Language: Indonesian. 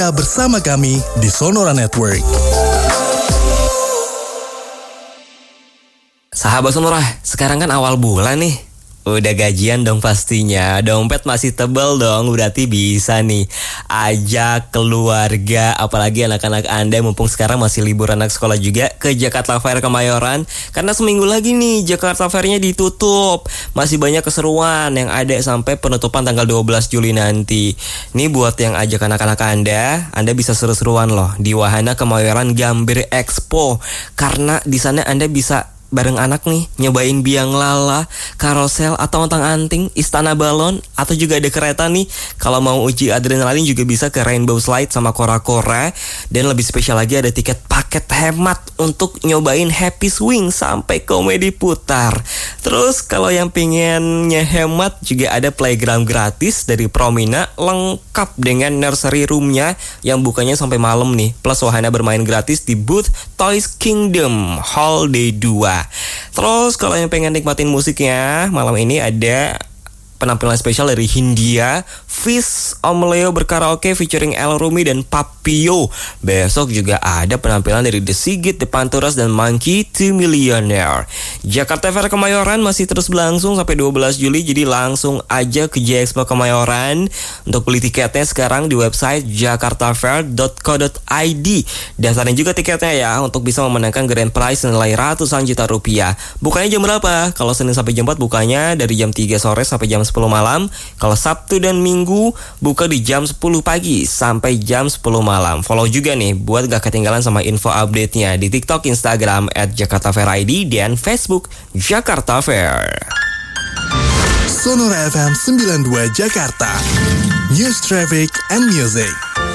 bersama kami di Sonora Network. Sahabat Sonora, sekarang kan awal bulan nih. Udah gajian dong pastinya. Dompet masih tebel dong. Berarti bisa nih ajak keluarga, apalagi anak-anak Anda mumpung sekarang masih libur anak sekolah juga, ke Jakarta Fair Kemayoran. Karena seminggu lagi nih Jakarta Fair-nya ditutup. Masih banyak keseruan yang ada sampai penutupan tanggal 12 Juli nanti. Nih buat yang ajak anak-anak Anda bisa seru-seruan loh di Wahana Kemayoran Gambir Expo. Karena di sana Anda bisa bareng anak nih, nyobain biang lala, karosel atau ontang-anting, istana balon, atau juga ada kereta nih. Kalau mau uji adrenalin juga bisa ke Rainbow Slide sama Kora-Kora. Dan lebih spesial lagi ada tiket paket hemat untuk nyobain Happy Swing sampai komedi putar. Terus kalau yang pengennya hemat juga ada playground gratis dari Promina, lengkap dengan nursery roomnya yang bukanya sampai malam nih. Plus wahana bermain gratis di booth Toys Kingdom Hall Day 2. Terus kalau yang pengen nikmatin musiknya, malam ini ada penampilan spesial dari Hindia, Fish, Om Leo berkaraoke featuring El Rumi dan Papio. Besok juga ada penampilan dari The Sigit, The Panturas, dan Monkey 2 Millionaire. Jakarta Fair Kemayoran masih terus berlangsung sampai 12 Juli, jadi langsung aja ke J-Expo Kemayoran. Untuk beli tiketnya sekarang di website jakartafair.co.id. Daftarin juga tiketnya ya untuk bisa memenangkan grand prize senilai ratusan juta rupiah. Bukanya jam berapa? Kalau Senin sampai jam 4 bukanya dari jam 3 sore sampai jam 10 malam. Kalau Sabtu dan Minggu buka di jam 10 pagi sampai jam 10 malam. Follow juga nih buat gak ketinggalan sama info update-nya di TikTok, Instagram @JakartaFairID dan Facebook Jakarta Fair. Sonora FM 92 Jakarta. News, Traffic, and Music.